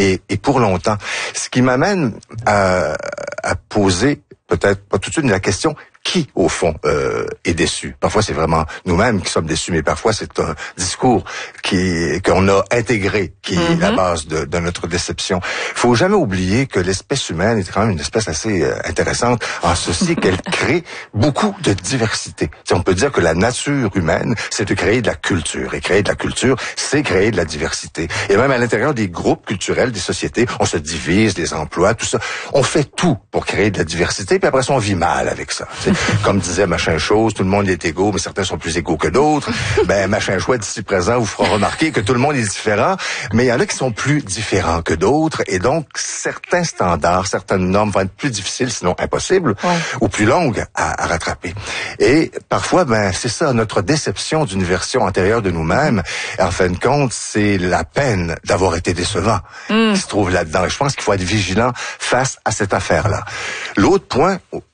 et pour longtemps. Ce qui m'amène à poser peut-être pas tout de suite la question: qui, au fond, est déçu? Parfois, c'est vraiment nous-mêmes qui sommes déçus, mais parfois, c'est un discours qu'on a intégré, qui est la base de notre déception. Faut jamais oublier que l'espèce humaine est quand même une espèce assez intéressante, en ceci qu'elle crée beaucoup de diversité. On peut dire que la nature humaine, c'est de créer de la culture. Et créer de la culture, c'est créer de la diversité. Et même à l'intérieur des groupes culturels, des sociétés, on se divise, des emplois, tout ça. On fait tout pour créer de la diversité, puis après ça, on vit mal avec ça. Comme disait Machin Chose, tout le monde est égaux, mais certains sont plus égaux que d'autres. Ben, Machin Chouette, ici présent, vous fera remarquer que tout le monde est différent, mais il y en a qui sont plus différents que d'autres, et donc certains standards, certaines normes vont être plus difficiles, sinon impossibles, ou plus longues à rattraper. Et parfois, ben, c'est ça, notre déception d'une version antérieure de nous-mêmes, en fin de compte, c'est la peine d'avoir été décevant qui se trouve là-dedans. Et je pense qu'il faut être vigilant face à cette affaire-là. L'autre point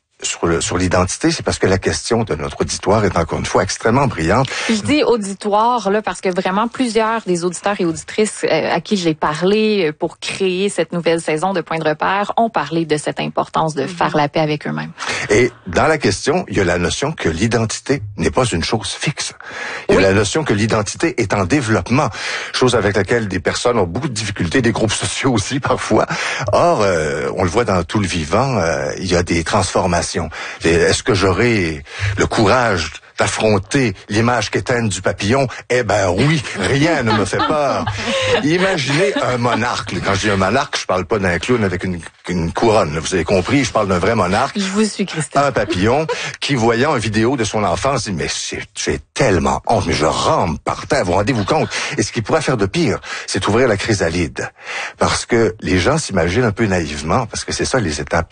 sur l'identité, c'est parce que la question de notre auditoire est encore une fois extrêmement brillante. Je dis auditoire là parce que vraiment plusieurs des auditeurs et auditrices à qui j'ai parlé pour créer cette nouvelle saison de Point de repère ont parlé de cette importance de faire la paix avec eux-mêmes. Et dans la question, il y a la notion que l'identité n'est pas une chose fixe. Il y a la notion que l'identité est en développement, chose avec laquelle des personnes ont beaucoup de difficultés, des groupes sociaux aussi parfois. Or, on le voit dans tout le vivant, il y a des transformations. Est-ce que j'aurai le courage d'affronter l'image quétaine du papillon? Eh ben oui, rien ne me fait peur. Imaginez un monarque. Quand je dis un monarque, je parle pas d'un clown avec une couronne. Vous avez compris, je parle d'un vrai monarque. Je vous suis, Christophe. Un papillon qui, voyant une vidéo de son enfance, dit « Mais j'ai tellement honte, mais je rampe par terre, vous rendez-vous compte? » Et ce qui pourrait faire de pire, c'est ouvrir la chrysalide. Parce que les gens s'imaginent un peu naïvement, parce que c'est ça les étapes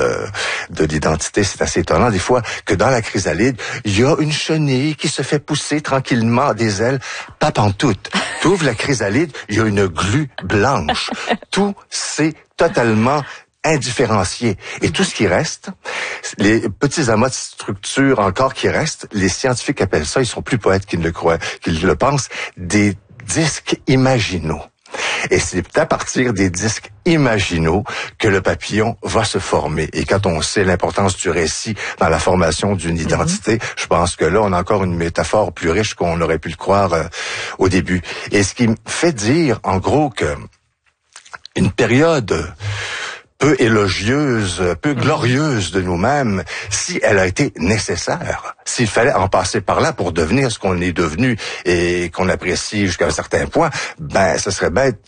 de l'identité. C'est assez étonnant des fois que dans la chrysalide, il y a une chenille qui se fait pousser tranquillement des ailes, pas pantoute. Tu ouvres la chrysalide, il y a une glu blanche. Tout c'est totalement indifférencié. Et tout ce qui reste, les petits amas de structure encore qui restent, les scientifiques appellent ça, ils sont plus poètes qu'ils ne le croient, qu'ils le pensent, des disques imaginaux. Et c'est à partir des disques imaginaux que le papillon va se former. Et quand on sait l'importance du récit dans la formation d'une identité, je pense que là, on a encore une métaphore plus riche qu'on aurait pu le croire au début. Et ce qui me fait dire, en gros, que une période peu élogieuse, peu glorieuse de nous-mêmes, si elle a été nécessaire, s'il fallait en passer par là pour devenir ce qu'on est devenu et qu'on apprécie jusqu'à un certain point, ben, ce serait bête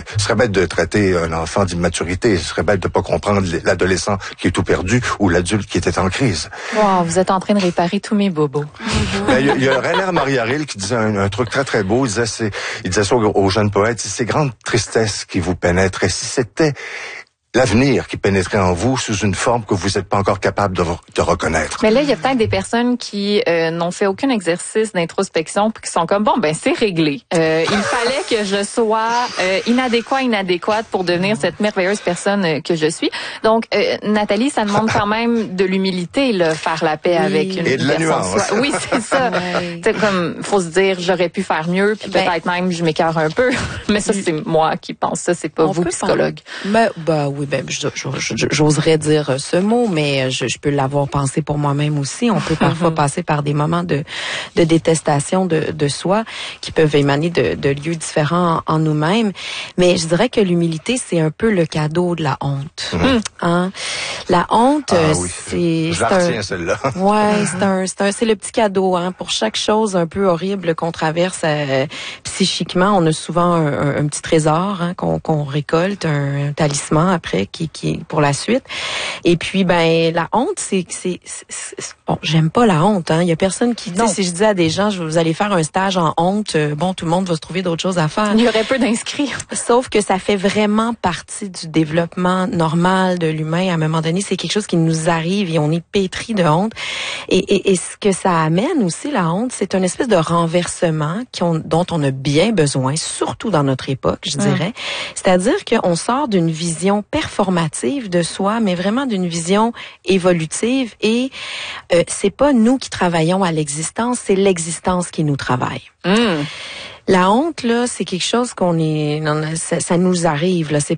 de traiter un enfant d'immaturité, ce serait bête de pas comprendre l'adolescent qui est tout perdu ou l'adulte qui était en crise. Wow, vous êtes en train de réparer tous mes bobos. Ben, il y a Rainer Maria Rilke qui disait un truc très très beau, il disait ça aux jeunes poètes, c'est grande tristesse qui vous pénètre, et si c'était l'avenir qui pénétrait en vous sous une forme que vous n'êtes pas encore capable de reconnaître. Mais là, il y a peut-être des personnes qui n'ont fait aucun exercice d'introspection puis qui sont comme, bon, ben c'est réglé. Il fallait que je sois inadéquate pour devenir cette merveilleuse personne que je suis. Donc, Nathalie, ça demande quand même de l'humilité, là, faire la paix avec une et de la personne. nuance. Oui, c'est ça. C'est comme, faut se dire, j'aurais pu faire mieux, puis peut-être même je m'écarte un peu. Mais ça, c'est moi qui pense ça, c'est pas vous, psychologue. Oui, j'oserais dire ce mot, mais je peux l'avoir pensé pour moi-même aussi. On peut parfois passer par des moments de détestation de soi qui peuvent émaner de lieux différents en nous-mêmes. Mais je dirais que l'humilité, c'est un peu le cadeau de la honte. Hein? La honte, c'est... Je la retiens, celle-là. Ouais, c'est le petit cadeau, hein. Pour chaque chose un peu horrible qu'on traverse psychiquement, on a souvent un petit trésor, hein, qu'on récolte, un talisman après qui pour la suite. Et puis ben la honte, c'est bon, j'aime pas la honte, hein. Il y a personne qui dit, si je dis à des gens vous allez faire un stage en honte, bon, tout le monde va se trouver d'autres choses à faire. Il y aurait peu d'inscrits. Sauf que ça fait vraiment partie du développement normal de l'humain. À un moment donné, c'est quelque chose qui nous arrive et on est pétri de honte. Et ce que ça amène aussi, la honte, c'est une espèce de renversement dont on a bien besoin, surtout dans notre époque, je dirais. C'est-à-dire qu'on sort d'une vision performative de soi, mais vraiment d'une vision évolutive. Et c'est pas nous qui travaillons à l'existence, c'est l'existence qui nous travaille. La honte, là, c'est quelque chose ça nous arrive, là. C'est